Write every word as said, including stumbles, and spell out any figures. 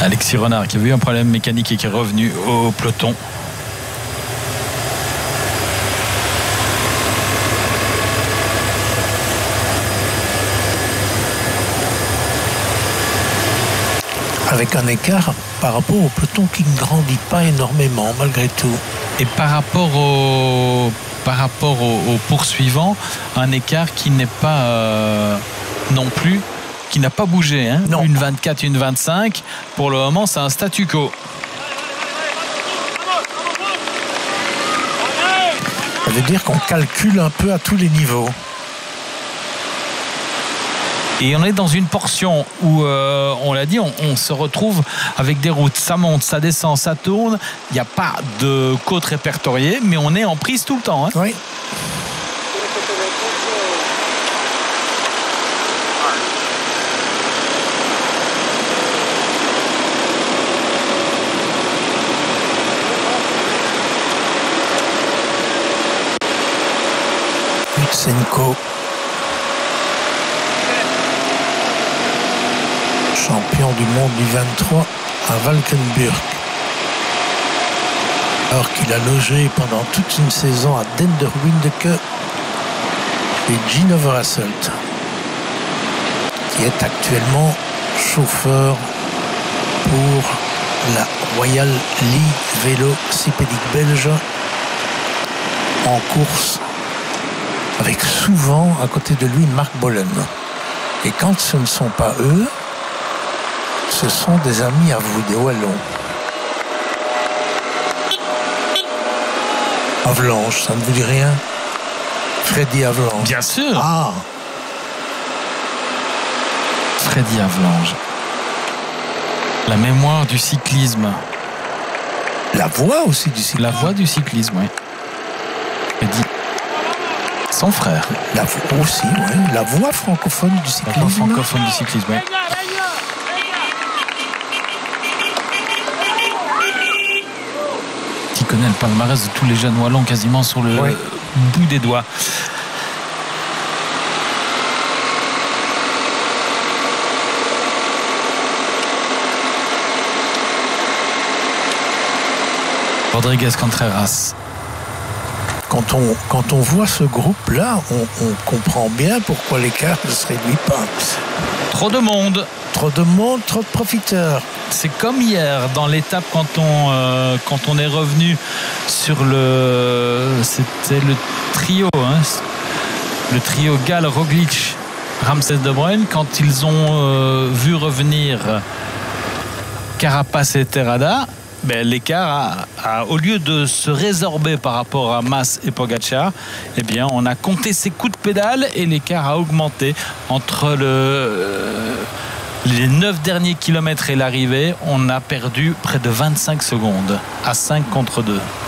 Alexis Renard qui a eu un problème mécanique et qui est revenu au peloton. Avec un écart par rapport au peloton qui ne grandit pas énormément malgré tout. Et par rapport au, par rapport au, au poursuivant, un écart qui n'est pas euh, non plus, qui n'a pas bougé. Hein. Non. Une vingt-quatre, une vingt-cinq. Pour le moment, c'est un statu quo. Ça veut dire qu'on calcule un peu à tous les niveaux. Et on est dans une portion où, euh, on l'a dit, on, on se retrouve avec des routes. Ça monte, ça descend, ça tourne. Il n'y a pas de côte répertoriée, mais on est en prise tout le temps. Hein. Oui. Lutsenko, champion du monde du vingt-trois à Valkenburg, alors qu'il a logé pendant toute une saison à Denderwindeke et Gino Verhasselt, qui est actuellement chauffeur pour la Royal League Vélocipédique belge en course, avec souvent à côté de lui Mark Bolen. Et quand ce ne sont pas eux, ce sont des amis à vous, des Wallons. Avalanche, ça ne vous dit rien? Freddy Avalanche. Bien sûr. Ah, Freddy Avalanche. La mémoire du cyclisme. la voix aussi du cyclisme. La voix du cyclisme, oui. Freddy. Son frère. La voix aussi, oui. La voix francophone du La cyclisme. voix francophone du cyclisme, oui. Qui connaît le palmarès de tous les jeunes wallons quasiment sur le Oui. bout des doigts. Rodriguez Contreras. Quand on, quand on voit ce groupe-là, on, on comprend bien pourquoi l'écart ne se réduit pas. Trop de monde. Trop de monde, trop de profiteurs. C'est comme hier dans l'étape quand on euh, quand on est revenu sur le c'était le trio hein, le trio Gall, Roglic, Ramsès De Bruyne, quand ils ont euh, vu revenir Carapaz et Terrada, ben, l'écart a, a, au lieu de se résorber par rapport à Mas et Pogacar, eh bien on a compté ses coups de pédale et l'écart a augmenté entre le euh, les neuf derniers kilomètres et l'arrivée. On a perdu près de vingt-cinq secondes à cinq contre deux.